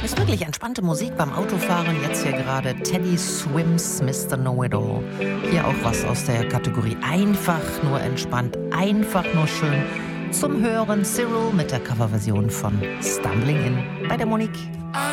Ist wirklich entspannte Musik beim Autofahren. Jetzt hier gerade Teddy Swims Mr. Know-It-All. Hier auch was aus der Kategorie einfach nur entspannt, einfach nur schön. Zum Hören Cyril mit der Coverversion von Stumbling In bei der Monique.